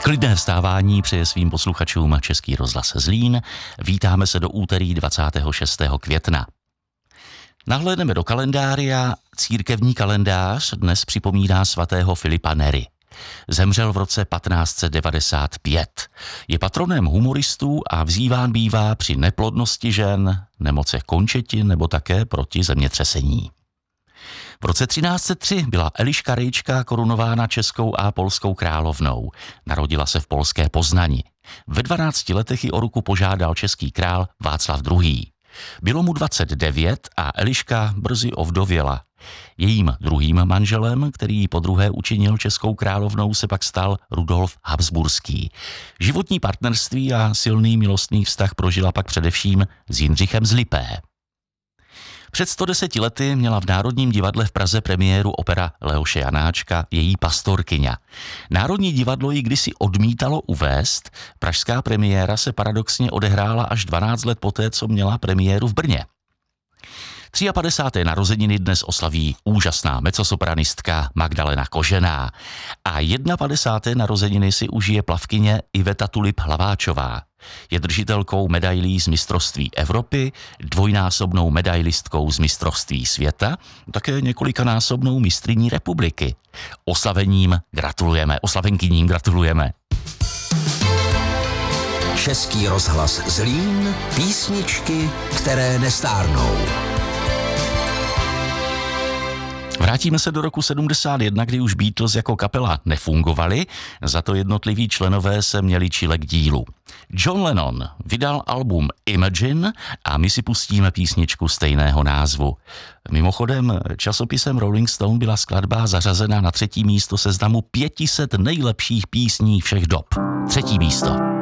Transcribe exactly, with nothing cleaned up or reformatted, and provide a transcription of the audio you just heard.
Klidné vstávání přeje svým posluchačům Český rozhlas Zlín. Vítáme se do úterý dvacátého šestého května. Nahlédneme do kalendária. Církevní kalendář dnes připomíná svatého Filipa Neri. Zemřel v roce patnáct set devadesát pět. Je patronem humoristů a vzýván bývá při neplodnosti žen, nemocech končetin nebo také proti zemětřesení. V roce třináct set tři byla Eliška Rejčka korunována českou a polskou královnou. Narodila se v polské Poznani. Ve dvanácti letech ji o ruku požádal český král Václav druhý. Bylo mu dvacet devět a Eliška brzy ovdověla. Jejím druhým manželem, který ji podruhé učinil českou královnou, se pak stal Rudolf Habsburský. Životní partnerství a silný milostný vztah prožila pak především s Jindřichem z Lipé. Před sto deseti lety měla v Národním divadle v Praze premiéru opera Leoše Janáčka Její pastorkyňa. Národní divadlo ji kdysi odmítalo uvést, pražská premiéra se paradoxně odehrála až dvanáct let poté, co měla premiéru v Brně. padesáté třetí narozeniny dnes oslaví úžasná mezzosopranistka Magdalena Kožená a padesáté první narozeniny si užije plavkyně Iveta Tulip Hlaváčová. Je držitelkou medailí z mistrovství Evropy, dvojnásobnou medailistkou z mistrovství světa, také několikanásobnou mistryní republiky. Oslavením gratulujeme, oslavenkyním gratulujeme. Český rozhlas Zlín, písničky, které nestárnou. Vrátíme se do roku sedmdesát jedna, kdy už Beatles jako kapela nefungovali, za to jednotliví členové se měli čile k dílu. John Lennon vydal album Imagine a my si pustíme písničku stejného názvu. Mimochodem, časopisem Rolling Stone byla skladba zařazena na třetí místo seznamu pěti set nejlepších písní všech dob. Třetí místo.